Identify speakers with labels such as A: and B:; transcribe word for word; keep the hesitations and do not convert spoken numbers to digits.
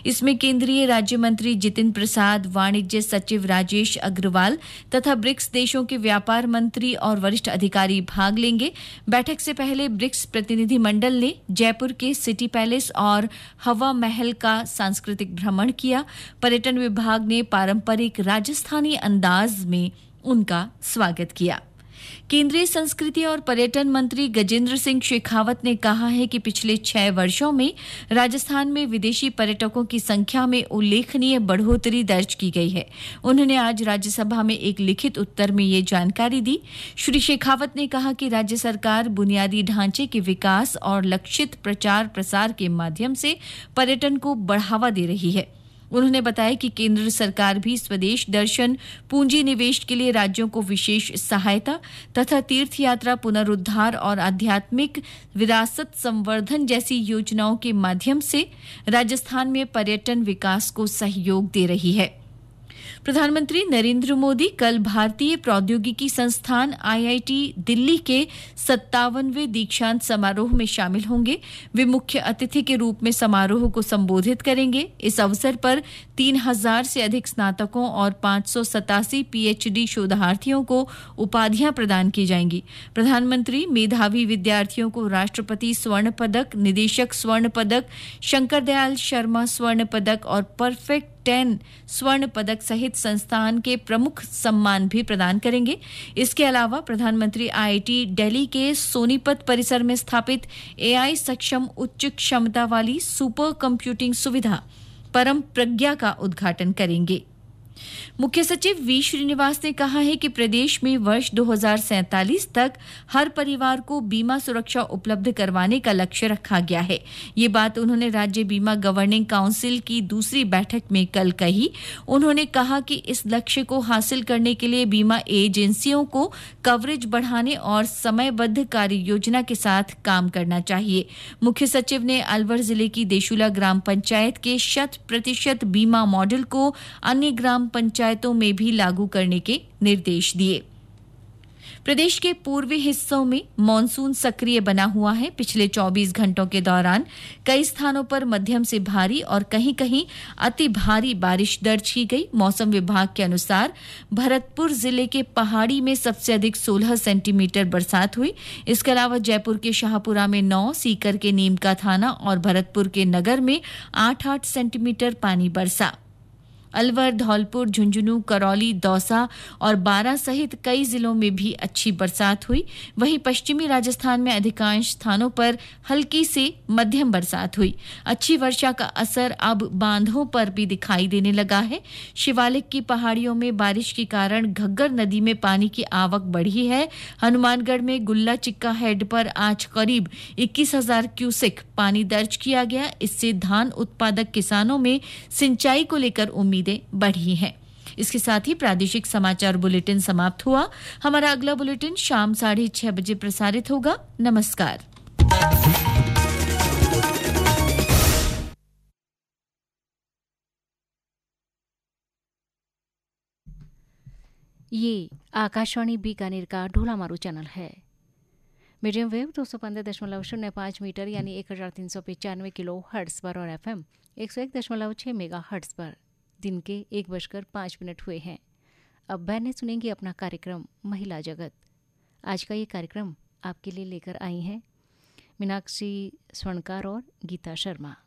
A: इसमें केंद्रीय राज्य मंत्री जितिन प्रसाद, वाणिज्य सचिव राजेश अग्रवाल तथा ब्रिक्स देशों के व्यापार मंत्री और वरिष्ठ अधिकारी भाग लेंगे। बैठक से पहले ब्रिक्स प्रतिनिधि मंडल ने जयपुर के सिटी पैलेस और हवा महल का सांस्कृतिक भ्रमण किया। पर्यटन विभाग ने पारंपरिक राजस्थानी अंदाज में उनका स्वागत किया। केंद्रीय संस्कृति और पर्यटन मंत्री गजेंद्र सिंह शेखावत ने कहा है कि पिछले छह वर्षों में राजस्थान में विदेशी पर्यटकों की संख्या में उल्लेखनीय बढ़ोतरी दर्ज की गई है। उन्होंने आज राज्यसभा में एक लिखित उत्तर में ये जानकारी दी। श्री शेखावत ने कहा कि राज्य सरकार बुनियादी ढांचे के विकास और लक्षित प्रचार प्रसार के माध्यम से पर्यटन को बढ़ावा दे रही है। उन्होंने बताया कि केंद्र सरकार भी स्वदेश दर्शन, पूंजी निवेश के लिए राज्यों को विशेष सहायता तथा तीर्थ यात्रा पुनरुद्धार और आध्यात्मिक विरासत संवर्धन जैसी योजनाओं के माध्यम से राजस्थान में पर्यटन विकास को सहयोग दे रही है। प्रधानमंत्री नरेंद्र मोदी कल भारतीय प्रौद्योगिकी संस्थान आई आई टी दिल्ली के सत्तावनवें दीक्षांत समारोह में शामिल होंगे। वे मुख्य अतिथि के रूप में समारोह को संबोधित करेंगे। इस अवसर पर तीन हजार से अधिक स्नातकों और पाँच सौ सतासी पी एच डी शोधार्थियों को उपाधियां प्रदान की जाएंगी। प्रधानमंत्री मेधावी विद्यार्थियों को राष्ट्रपति स्वर्ण पदक, निदेशक स्वर्ण पदक, शंकर दयाल शर्मा स्वर्ण पदक और परफेक्ट टेन स्वर्ण पदक सहित संस्थान के प्रमुख सम्मान भी प्रदान करेंगे। इसके अलावा प्रधानमंत्री आई आई टी दिल्ली के सोनीपत परिसर में स्थापित ए आई सक्षम उच्च क्षमता वाली सुपर कंप्यूटिंग सुविधा परम प्रज्ञा का उद्घाटन करेंगे। मुख्य सचिव वी श्रीनिवास ने कहा है कि प्रदेश में वर्ष दो हज़ार सैंतालीस तक हर परिवार को बीमा सुरक्षा उपलब्ध करवाने का लक्ष्य रखा गया है। ये बात उन्होंने राज्य बीमा गवर्निंग काउंसिल की दूसरी बैठक में कल कही। उन्होंने कहा कि इस लक्ष्य को हासिल करने के लिए बीमा एजेंसियों को कवरेज बढ़ाने और समयबद्ध कार्य योजना के साथ काम करना चाहिए। मुख्य सचिव ने अलवर जिले की देशुला ग्राम पंचायत के शत प्रतिशत बीमा मॉडल को अन्य ग्राम पंचायतों में भी लागू करने के निर्देश दिए। प्रदेश के पूर्वी हिस्सों में मॉनसून सक्रिय बना हुआ है। पिछले चौबीस घंटों के दौरान कई स्थानों पर मध्यम से भारी और कहीं-कहीं अति भारी बारिश दर्ज की गई। मौसम विभाग के अनुसार भरतपुर जिले के पहाड़ी में सबसे अधिक सोलह सेंटीमीटर बरसात हुई। इसके अलावा जयपुर के शाहपुरा में नौ, सीकर के नीमका थाना और भरतपुर के नगर में आठ आठ सेंटीमीटर पानी बरसा। अलवर, धौलपुर, झुंझुनू, करौली, दौसा और बारां सहित कई जिलों में भी अच्छी बरसात हुई। वहीं पश्चिमी राजस्थान में अधिकांश स्थानों पर हल्की से मध्यम बरसात हुई। अच्छी वर्षा का असर अब बांधों पर भी दिखाई देने लगा है। शिवालिक की पहाड़ियों में बारिश के कारण घग्गर नदी में पानी की आवक बढ़ी है। हनुमानगढ़ में गुल्ला चिक्का हेड पर आज करीब इक्कीस हजार क्यूसेक पानी दर्ज किया गया। इससे धान उत्पादक किसानों में सिंचाई को लेकर उम्मीद बढ़ी है। इसके साथ ही प्रादेशिक समाचार बुलेटिन समाप्त हुआ। हमारा अगला बुलेटिन शाम साढ़े छह बजे प्रसारित होगा। नमस्कार।
B: ये आकाशवाणी बीकानेर का ढोला मारू चैनल है। मीडियम वेव दो सौ पंद्रह दशमलव शून्य पाँच मीटर यानी एक हजार तीन सौ पचानवे किलो हर्ट्ज पर और एफ एम एक सौ एक दशमलव छह मेगा हर्ट्ज पर दिन के एक बजकर पाँच मिनट हुए हैं। अब बहनें सुनेंगी अपना कार्यक्रम महिला जगत। आज का ये कार्यक्रम आपके लिए लेकर आई हैं मीनाक्षी स्वर्णकार और गीता शर्मा।